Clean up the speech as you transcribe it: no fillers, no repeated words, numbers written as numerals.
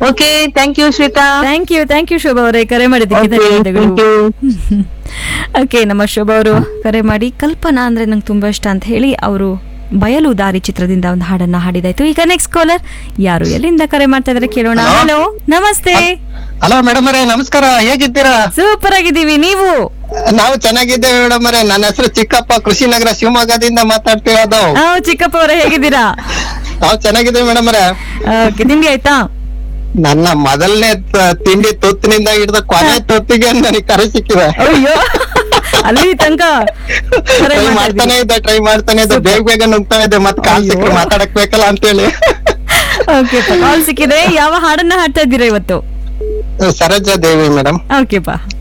Okay, thank you Shweta. Thank you Shobha ಅವರೇ, ಕರೆ ಮಾಡಿದ್ದಕ್ಕೆ ಧನ್ಯವಾದಗಳು. ಓಕೆ, ನಮ್ಮ ಶೋಭಾ ಅವರು ಕರೆ ಮಾಡಿ ಕಲ್ಪನಾ ಅಂದ್ರೆ ನಂಗೆ ತುಂಬಾ ಇಷ್ಟ ಅಂತ ಹೇಳಿ ಅವರು ಬಯಲು ದಾರಿ ಚಿತ್ರದಿಂದ ಒಂದು ಹಾಡನ್ನ ಹಾಡಿದಾಯ್ತು. ಈಗ ನೆಕ್ಸ್ಟ್ ಕಾಲರ್ ಯಾರು ಎಲ್ಲಿಂದ ಕರೆ ಮಾಡ್ತಾ ಇದಾರೆ ಕೇಳೋಣ. ಹಲೋ, ನಮಸ್ತೆ. ಹಲೋ ಮೇಡಮ್ ಅವರೇ, ನಮಸ್ಕಾರ. ಹೇಗಿದ್ದೀರಾ? ಸೂಪರ್ ಆಗಿದ್ದೀವಿ, ನೀವು? ನಾವು ಚೆನ್ನಾಗಿದ್ದೇವೆ ಮೇಡಮ್ ಅವರೇ. ನನ್ನ ಹೆಸರು ಚಿಕ್ಕಪ್ಪ, ಕೃಷಿನಗರ ಶಿವಮೊಗ್ಗದಿಂದ ಮಾತಾಡ್ತಿರೋದು. ಚಿಕ್ಕಪ್ಪ ಅವರೇ, ಹೇಗಿದ್ದೀರಾ? ನಾವು ಚೆನ್ನಾಗಿದ್ದೇವೆ ಮೇಡಮ್ ಅವರೇ. ಓಕೆ, ತಿಂಡಿ ಆಯ್ತಾ? ನನ್ನ ಮೊದಲನೇ ತಿಂಡಿ ತೊತ್ತಿನಿಂದ ಹಿಡಿದ ಕೊನೆ ತೊತ್ತಿಗೆ ನನಗೆ ಕರೆ ಸಿಕ್ಕಿದೆ. ಅಯ್ಯೋ, ಅಲ್ಲಿ ತನಕ ಟ್ರೈ ಮಾಡ್ತಾನೆ ಇದ್ದೆ, ಬೇಗ ಬೇಗ ನುಗ್ತಾ ಇದ್ದೆ, ಮತ್ತೆ ಕಾಲ್ ಸಿಕ್ಕರೆ ಮಾತಾಡಕ್ ಬೇಕಲ್ಲ ಅಂತೇಳಿ. ಓಕೆ, ಕಾಲ್ ಸಿಕ್ಕಿದೆ. ಯಾವ ಹಾಡನ್ನ ಹಾಡ್ತಾ ಇದ್ದೀರಾ ಇವತ್ತು? ಸರೋಜಾ ದೇವಿ ಮೇಡಮ್. ಓಕೆ ಪಾ.